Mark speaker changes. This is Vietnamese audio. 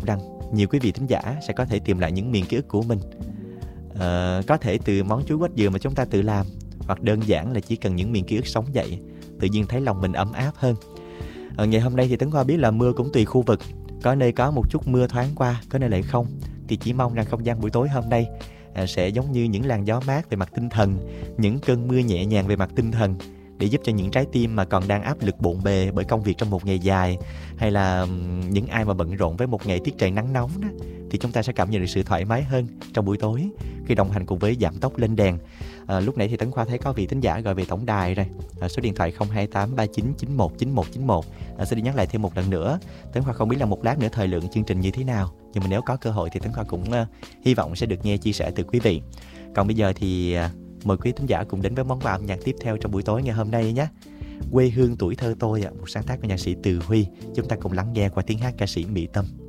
Speaker 1: vọng rằng nhiều quý vị thính giả sẽ có thể tìm lại những miền ký ức của mình. Có thể từ món chuối quết dừa mà chúng ta tự làm, hoặc đơn giản là chỉ cần những miền ký ức sống dậy, tự nhiên thấy lòng mình ấm áp hơn. Ngày hôm nay thì Tấn Khoa biết là mưa cũng tùy khu vực, có nơi có một chút mưa thoáng qua, có nơi lại không. Thì chỉ mong rằng không gian buổi tối hôm nay sẽ giống như những làn gió mát về mặt tinh thần, những cơn mưa nhẹ nhàng về mặt tinh thần, để giúp cho những trái tim mà còn đang áp lực bộn bề bởi công việc trong một ngày dài, hay là những ai mà bận rộn với một ngày tiết trời nắng nóng đó, thì chúng ta sẽ cảm nhận được sự thoải mái hơn trong buổi tối khi đồng hành cùng với Giảm Tốc Lên Đèn. Lúc nãy thì Tấn Khoa thấy có vị thính giả gọi về tổng đài rồi, số điện thoại 02839919191. Sẽ đi nhắc lại thêm một lần nữa. Tấn Khoa không biết là một lát nữa thời lượng chương trình như thế nào, nhưng mà nếu có cơ hội thì Tấn Khoa cũng hy vọng sẽ được nghe chia sẻ từ quý vị. Còn bây giờ thì mời quý thính giả cùng đến với món quà âm nhạc tiếp theo trong buổi tối ngày hôm nay nhé. Quê hương tuổi thơ tôi, một sáng tác của nhạc sĩ Từ Huy. Chúng ta cùng lắng nghe qua tiếng hát ca sĩ Mỹ Tâm.